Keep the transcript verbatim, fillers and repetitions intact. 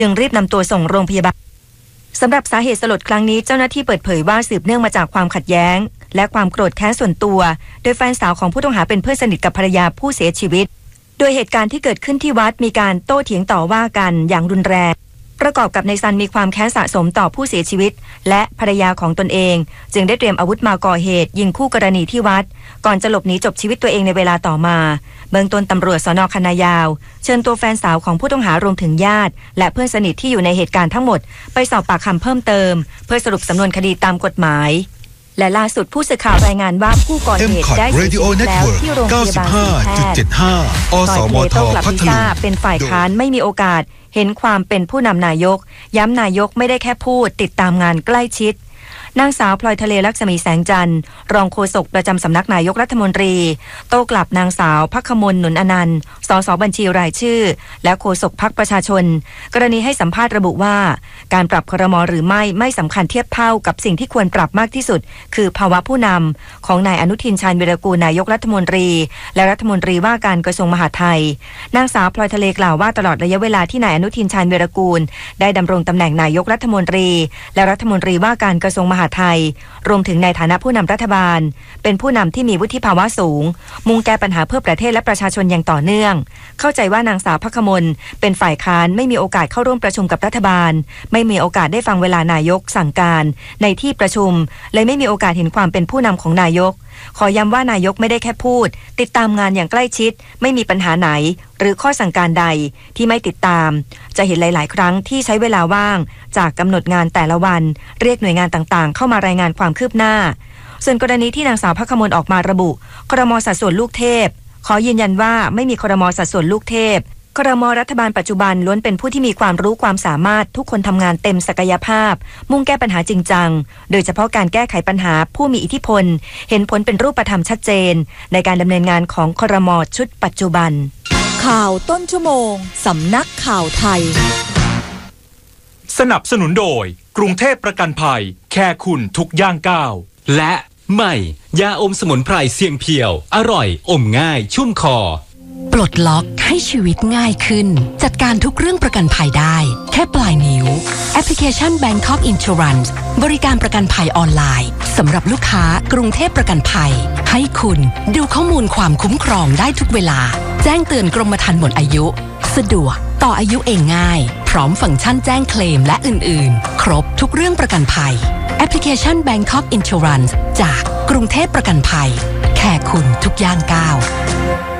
จึงรีบนำตัวส่งโรงพยาบาลสำหรับสาเหตุสลดครั้งนี้เจ้าหน้าที่เปิดเผยว่าสืบเนื่องมาจากความขัดแย้งและความโกรธแค้นส่วนตัวโดยแฟนสาวของผู้ต้องหาเป็นเพื่อนสนิทกับภรรยาผู้เสียชีวิตโดยเหตุการณ์ที่เกิดขึ้นที่วัดมีการโต้เถียงต่อว่ากันอย่างรุนแรงประกอบกับในซันมีความแค้นสะสมต่อผู้เสียชีวิตและภรรยาของตนเองจึงได้เตรียมอาวุธมาก่อเหตุยิงคู่กรณีที่วัดก่อนจะหลบหนีจบชีวิตตัวเองในเวลาต่อมาเบื้องต้นตำรวจสน.คณะยาวเชิญตัวแฟนสาวของผู้ต้องหารวมถึงญาติและเพื่อนสนิทที่อยู่ในเหตุการณ์ทั้งหมดไปสอบปากคำเพิ่มเติมเพื่อสรุปสำนวนคดีตามกฎหมายและล่าสุดผู้สื่อข่าวรายงานว่าผู้ก่อเหตุได้เสียชีวิตแล้วที่โรงพยาบาลศรีแพทย์ก่อนเพลโต้กลับพิซ่าเป็นฝ่ายค้านไม่มีโอกาสเห็นความเป็นผู้นำนายกย้ำนายกไม่ได้แค่พูดติดตามงานใกล้ชิดนางสาวพลอยทะเลลักษมีแสงจันทร์รองโฆษกประจำสำนักนายกรัฐมนตรีโต้กลับนางสาวภัคมลหนุนอนันต์สสบัญชีรายชื่อและโฆษกพรรคประชาชนกรณีให้สัมภาษณ์ระบุว่าการปรับครม.หรือไม่ไม่สำคัญเทียบเท่ากับสิ่งที่ควรปรับมากที่สุดคือภาวะผู้นำของนายอนุทินชาญวีรกูลนายกรัฐมนตรีและรัฐมนตรีว่าการกระทรวงมหาดไทยนางสาวพลอยทะเลกล่าวว่าตลอดระยะเวลาที่นายอนุทินชาญวีรกูลได้ดำรงตำแหน่งนายกรัฐมนตรีและรัฐมนตรีว่าการกระทรวงมหาดไทยรวมถึงในฐานะผู้นำรัฐบาลเป็นผู้นำที่มีวุฒิภาวะสูงมุ่งแก้ปัญหาเพื่อประเทศและประชาชนอย่างต่อเนื่องเข้าใจว่านางสาวภัคมลเป็นฝ่ายค้านไม่มีโอกาสเข้าร่วมประชุมกับรัฐบาลไม่มีโอกาสได้ฟังเวลานายกสั่งการในที่ประชุมเลยไม่มีโอกาสเห็นความเป็นผู้นำของนายกขอย้ำว่านายกไม่ได้แค่พูดติดตามงานอย่างใกล้ชิดไม่มีปัญหาไหนหรือข้อสั่งการใดที่ไม่ติดตามจะเห็นหลายๆครั้งที่ใช้เวลาว่างจากกำหนดงานแต่ละวันเรียกหน่วยงานต่างๆเข้ามารายงานความคืบหน้าส่วนกรณีที่นางสาวภัคมลออกมาระบุครม.สัดส่วนลูกเทพขอยืนยันว่าไม่มีครม.สัดส่วนลูกเทพครม.รัฐบาลปัจจุบันล้วนเป็นผู้ที่มีความรู้ความสามารถทุกคนทำงานเต็มศักยภาพมุ่งแก้ปัญหาจริงจังโดยเฉพาะการแก้ไขปัญหาผู้มีอิทธิพลเห็นผลเป็นรูปธรรมชัดเจนในการดำเนินงานของครม.ชุดปัจจุบันข่าวต้นชั่วโมงสำนักข่าวไทยสนับสนุนโดยกรุงเทพประกันภัยแค่คุณทุกย่างก้าวและใหม่ยาอมสมุนไพรเสียงเพียวอร่อยอมง่ายชุ่มคอปลดล็อกให้ชีวิตง่ายขึ้นจัดการทุกเรื่องประกันภัยได้แค่ปลายนิ้วแอปพลิเคชัน Bangkok Insurance บริการประกันภัยออนไลน์สำหรับลูกค้ากรุงเทพประกันภัยให้คุณดูข้อมูลความคุ้มครองได้ทุกเวลาแจ้งเตือนกรมธรรม์หมดอายุสะดวกต่ออายุเองง่ายพร้อมฟังก์ชันแจ้งเคลมและอื่นๆครบทุกเรื่องประกันภัยแอปพลิเคชัน Bangkok Insurance จากกรุงเทพประกันภัยแค่คุณทุกย่างก้าว